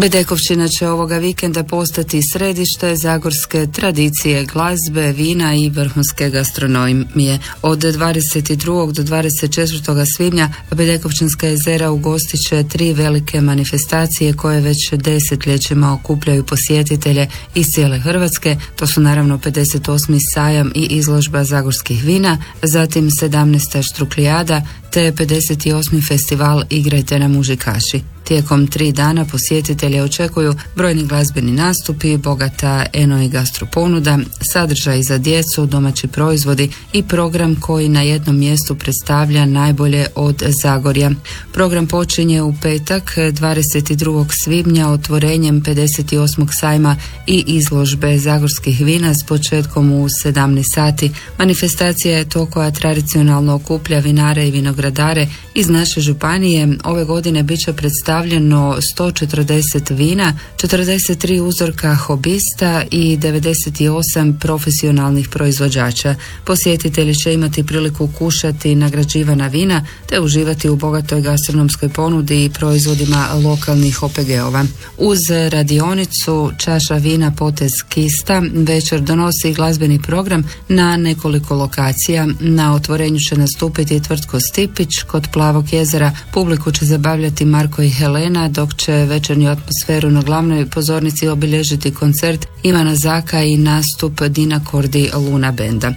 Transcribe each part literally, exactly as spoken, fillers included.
Bedekovčina će ovoga vikenda postati središte zagorske tradicije, glazbe, vina i vrhunske gastronomije. Od dvadeset drugog do dvadeset četvrtog svibnja Bedekovčinska jezera ugostit će tri velike manifestacije koje već desetljećima okupljaju posjetitelje iz cijele Hrvatske. To su naravno pedeset osmi sajam i izložba zagorskih vina, zatim sedamnaesta štruklijada te pedeset osmi festival Igrajte na mužikaši. Tijekom tri dana posjetitelje očekuju brojni glazbeni nastupi, bogata eno i gastro ponuda, sadržaj za djecu, domaći proizvodi i program koji na jednom mjestu predstavlja najbolje od Zagorja. Program počinje u petak dvadeset drugog svibnja otvorenjem pedeset osmog sajma i izložbe zagorskih vina s početkom u sedamnaest sati. Manifestacija je to koja tradicionalno okuplja vinare i vinogradare iz naše županije. Ove godine bit će predstavljeno sto četrdeset vina, četrdeset tri uzorka hobista i devedeset osam profesionalnih proizvođača. Posjetitelji će imati priliku kušati nagrađivana vina te uživati u bogatoj gastronomskoj ponudi i proizvodima lokalnih O P G-ova. Uz radionicu Čaša vina potez kista večer donosi glazbeni program na nekoliko lokacija. Na otvorenju će nastupiti Tvrtko Stipić kod Plavog jezera, publiku će zabavljati Marko i Helena, dok će večernju atmosferu na glavnoj pozornici obilježiti koncert Ivana Zaka i nastup Dina Kordi Luna benda.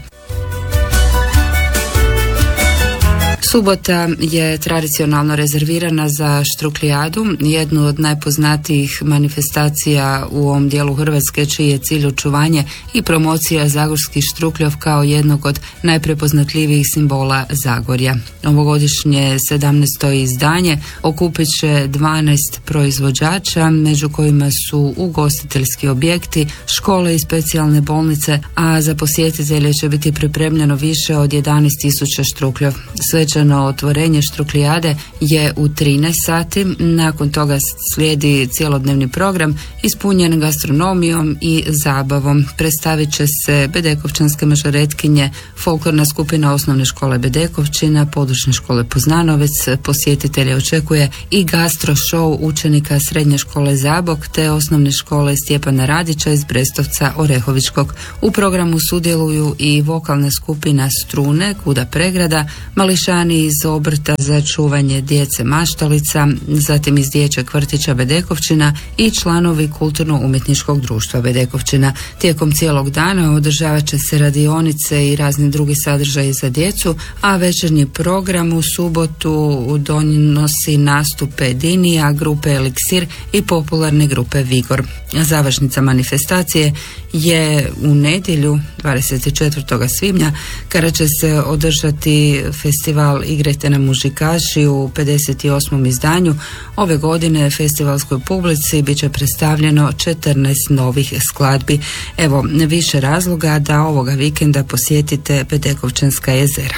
Subota je tradicionalno rezervirana za štruklijadu, jednu od najpoznatijih manifestacija u ovom dijelu Hrvatske, čiji je cilj očuvanje i promocija zagorskih štrukljov kao jednog od najprepoznatljivijih simbola Zagorja. Ovogodišnje sedamnaesto izdanje okupit će dvanaest proizvođača, među kojima su ugostiteljski objekti, škole i specijalne bolnice, a za posjetitelje će biti pripremljeno više od jedanaest tisuća štrukljov. Svečano otvorenje štruklijade je u trinaest sati, nakon toga slijedi cjelodnevni program ispunjen gastronomijom i zabavom. Predstavit će se bedekovčanske mažoretkinje, folklorna skupina osnovne škole Bedekovčina, područne škole Poznanovec, posjetitelje očekuje i gastro show učenika srednje škole Zabok te osnovne škole Stjepana Radića iz Brestovca Orehovičkog. U programu sudjeluju i vokalna skupina Strune, Kuda Pregrada, mališani iz obrta za čuvanje djece Maštalica, zatim iz dječjeg vrtića Bedekovčina i članovi kulturno-umjetničkog društva Bedekovčina. Tijekom cijelog dana održavat će se radionice i razni drugi sadržaji za djecu, a večernji program u subotu donosi nastupe Dinija, grupe Eliksir i popularne grupe Vigor. Završnica manifestacije je u nedjelju dvadeset četvrtog svibnja kada će se održati festival Igrajte na mužikaši u pedeset osmom izdanju. Ove godine festivalskoj publici bit će predstavljeno četrnaest novih skladbi. Evo više razloga da ovoga vikenda posjetite Bedekovčanska jezera.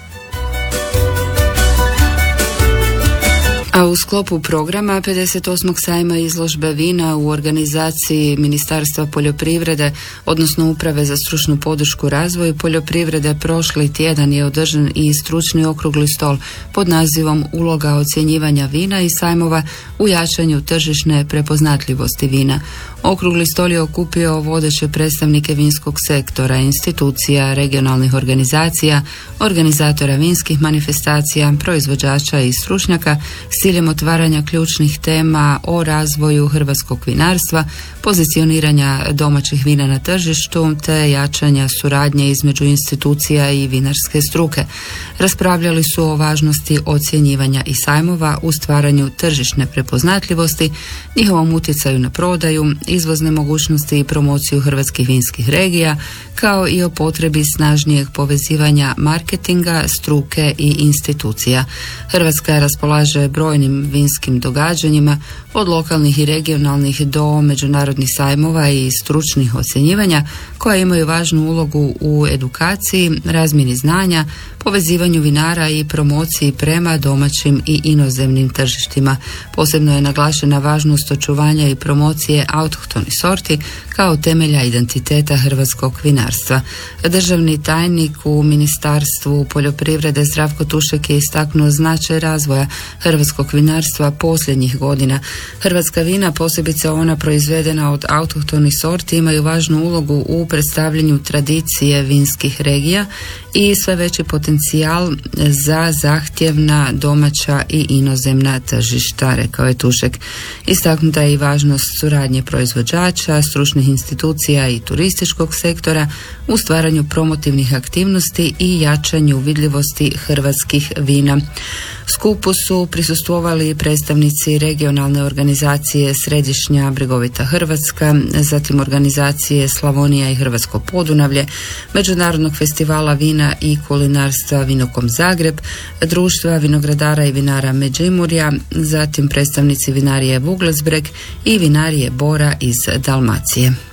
A u sklopu programa pedeset osmog sajma izložbe vina u organizaciji Ministarstva poljoprivrede, odnosno Uprave za stručnu podršku razvoju poljoprivrede, prošli tjedan je održan i stručni okrugli stol pod nazivom Uloga ocjenjivanja vina i sajmova u jačanju tržišne prepoznatljivosti vina. Okrugli stol je okupio vodeće predstavnike vinskog sektora, institucija, regionalnih organizacija, organizatora vinskih manifestacija, proizvođača i stručnjaka s ciljem otvaranja ključnih tema o razvoju hrvatskog vinarstva, pozicioniranja domaćih vina na tržištu te jačanja suradnje između institucija i vinarske struke. Raspravljali su o važnosti ocjenjivanja i sajmova u stvaranju tržišne prepoznatljivosti, njihovom utjecaju na prodaju, izvozne mogućnosti i promociju hrvatskih vinskih regija, kao i o potrebi snažnijeg povezivanja marketinga, struke i institucija. Hrvatska raspolaže brojnim vinskim događanjima, od lokalnih i regionalnih do međunarodnih sajmova i stručnih ocjenjivanja, koja imaju važnu ulogu u edukaciji, razmjeni znanja, povezivanju vinara i promociji prema domaćim i inozemnim tržištima. Posebno je naglašena važnost očuvanja i promocije autohtonih sorti kao temelja identiteta hrvatskog vinarstva. Državni tajnik u Ministarstvu poljoprivrede Zdravko Tušek je istaknuo značaj razvoja hrvatskog vinarstva posljednjih godina. Hrvatska vina, posebice ona proizvedena od autohtonih sorti, imaju važnu ulogu u predstavljanju tradicije vinskih regija i sve veći potencijal za zahtjevna domaća i inozemna tržišta, rekao je Tušek. Istaknuta je i važnost suradnje proizvođača, stručnih institucija i turističkog sektora u stvaranju promotivnih aktivnosti i jačanju vidljivosti hrvatskih vina. Skupu su prisustvovali predstavnici regionalne organizacije Središnja bregovita Hrvatska, zatim organizacije Slavonija i Hrvatsko Podunavlje, Međunarodnog festivala vina i kulinarstva Vinokom Zagreb, Društva vinogradara i vinara Međimurja, zatim predstavnici vinarije Vuglesbreg i vinarije Bora iz Dalmacije.